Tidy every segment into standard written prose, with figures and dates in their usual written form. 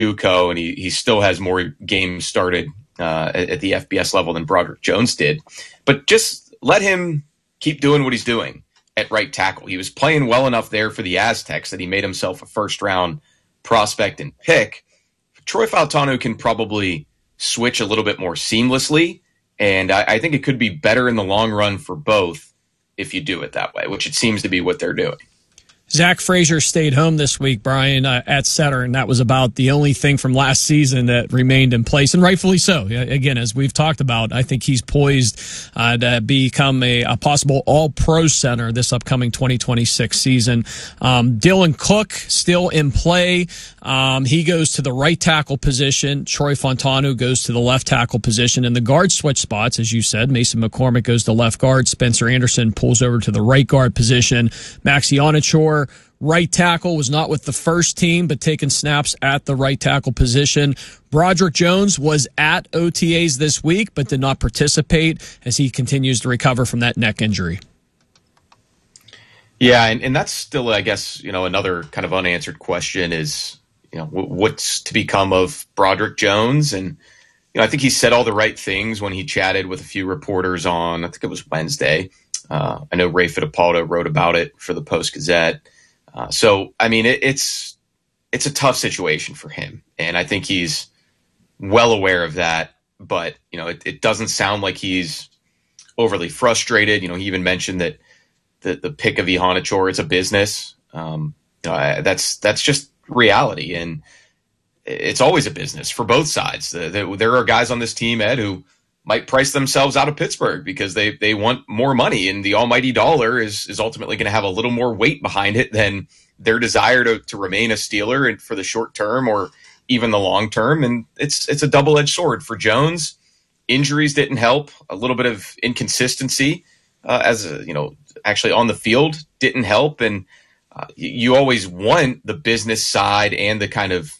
JUCO, and he still has more games started at the FBS level than Broderick Jones did. But just let him keep doing what he's doing at right tackle. He was playing well enough there for the Aztecs that he made himself a first-round prospect and pick. Troy Fautanu can probably switch a little bit more seamlessly, and I think it could be better in the long run for both if you do it that way, which it seems to be what they're doing. Zach Frazier stayed home this week, Brian, at center, and that was about the only thing from last season that remained in place, and rightfully so. Again, as we've talked about, I think he's poised to become a possible all-pro center this upcoming 2026 season. Dylan Cook still in play. He goes to the right tackle position. Troy Fautanu goes to the left tackle position. And the guard switch spots, as you said, Mason McCormick goes to left guard. Spencer Anderson pulls over to the right guard position. Maxi Onachor, right tackle, was not with the first team, but taking snaps at the right tackle position. Broderick Jones was at OTAs this week, but did not participate as he continues to recover from that neck injury. Yeah, and that's still, I guess, another kind of unanswered question is, what's to become of Broderick Jones? And, I think he said all the right things when he chatted with a few reporters on, I think it was Wednesday. I know Ray Fittipaldo wrote about it for the Post-Gazette. So, I mean, it's a tough situation for him. And I think he's well aware of that. But, it doesn't sound like he's overly frustrated. He even mentioned that the pick of Ihonachor, it's a business. That's just reality. And it's always a business for both sides. There are guys on this team, Ed, who might price themselves out of Pittsburgh because they want more money, and the almighty dollar is ultimately going to have a little more weight behind it than their desire to remain a Steeler and for the short term or even the long term. And it's a double-edged sword for Jones. Injuries didn't help. A little bit of inconsistency actually on the field didn't help. And you always want the business side and the kind of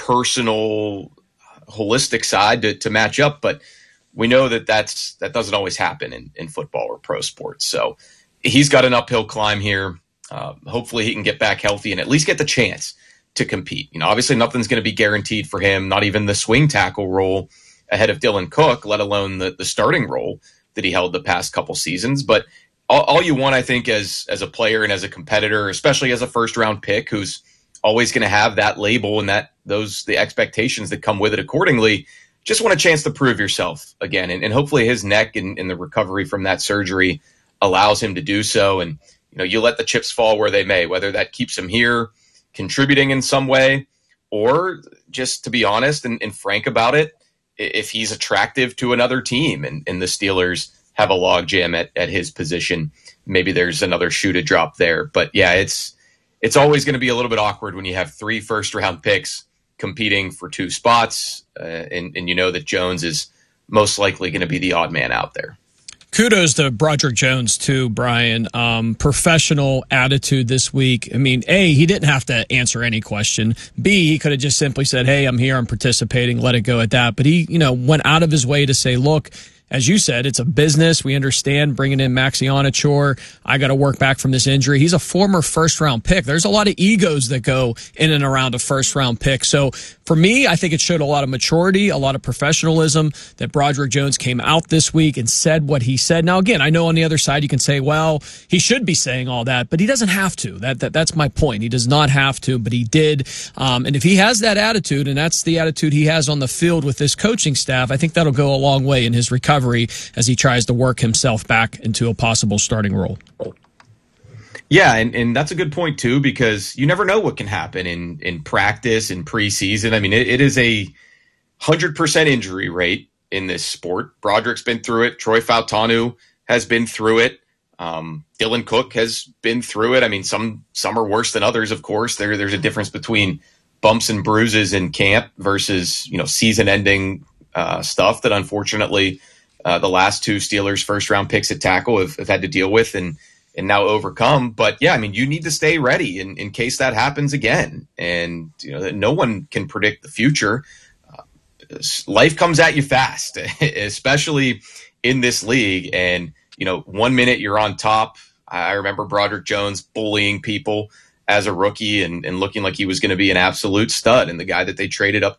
personal, holistic side to match up, but we know that doesn't always happen in football or pro sports. So he's got an uphill climb here. Hopefully he can get back healthy and at least get the chance to compete. Obviously nothing's going to be guaranteed for him, not even the swing tackle role ahead of Dylan Cook, let alone the starting role that he held the past couple seasons. But all you want, I think, as a player and as a competitor, especially as a first-round pick who's always going to have that label and the expectations that come with it accordingly, just want a chance to prove yourself again. And hopefully his neck and the recovery from that surgery allows him to do so. And, you let the chips fall where they may, whether that keeps him here contributing in some way, or just to be honest and frank about it, if he's attractive to another team and the Steelers have a logjam at his position, maybe there's another shoe to drop there. But yeah, it's always going to be a little bit awkward when you have 3 first-round picks competing for 2 spots, and that Jones is most likely going to be the odd man out there. Kudos to Broderick Jones, too, Brian. Professional attitude this week. I mean, A, he didn't have to answer any question. B, he could have just simply said, hey, I'm here, I'm participating, let it go at that. But he, went out of his way to say, look, as you said, it's a business. We understand bringing in Maxi Onachor. I got to work back from this injury. He's a former first-round pick. There's a lot of egos that go in and around a first-round pick. So for me, I think it showed a lot of maturity, a lot of professionalism that Broderick Jones came out this week and said what he said. Now, again, I know on the other side you can say, well, he should be saying all that, but he doesn't have to. That's my point. He does not have to, but he did. And if he has that attitude, and that's the attitude he has on the field with this coaching staff, I think that'll go a long way in his recovery as he tries to work himself back into a possible starting role. Yeah, and that's a good point, too, because you never know what can happen in practice, in preseason. I mean, it is a 100% injury rate in this sport. Broderick's been through it. Troy Fautanu has been through it. Dylan Cook has been through it. I mean, some are worse than others, of course. There's a difference between bumps and bruises in camp versus, season-ending stuff that unfortunately the last 2 Steelers first-round picks at tackle have had to deal with and now overcome. But, yeah, I mean, you need to stay ready in case that happens again. And, no one can predict the future. Life comes at you fast, especially in this league. And, 1 minute you're on top. I remember Broderick Jones bullying people as a rookie and looking like he was going to be an absolute stud, and the guy that they traded up